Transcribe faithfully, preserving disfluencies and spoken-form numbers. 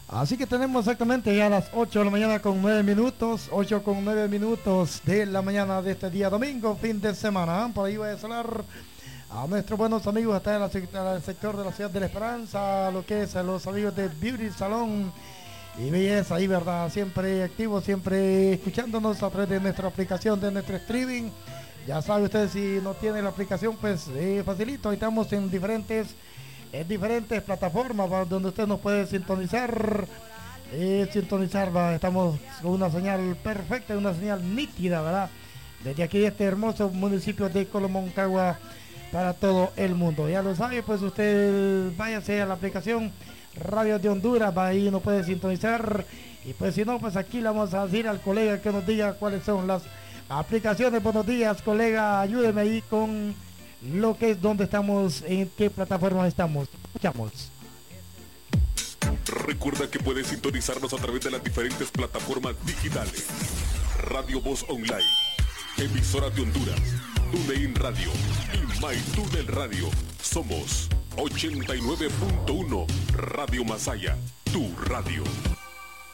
Así que tenemos exactamente ya las ocho de la mañana con nueve minutos, ocho con nueve minutos de la mañana de este día domingo, fin de semana. Por ahí voy a saludar a nuestros buenos amigos hasta en el sector de la ciudad de la Esperanza, lo que es a los amigos de Beauty Salón y Belleza, ahí verdad, siempre activos, siempre escuchándonos a través de nuestra aplicación, de nuestro streaming. Ya sabe usted, si no tiene la aplicación, pues eh, facilito, ahí estamos en diferentes en diferentes plataformas donde usted nos puede sintonizar, eh, sintonizar, va, estamos con una señal perfecta, una señal nítida, ¿verdad? Desde aquí, este hermoso municipio de Colomoncagua, para todo el mundo. Ya lo sabe, pues usted váyase a la aplicación Radio de Honduras, va, ahí nos puede sintonizar, y pues si no, pues aquí le vamos a decir al colega que nos diga cuáles son las aplicaciones. Buenos días, colega, ayúdeme ahí con lo que es, dónde estamos, en qué plataforma estamos. Escuchamos. Recuerda que puedes sintonizarnos a través de las diferentes plataformas digitales. Radio Voz Online, Emisora de Honduras, TuneIn Radio y MyTuner Radio. Somos ochenta y nueve punto uno Radio Masaya, tu radio.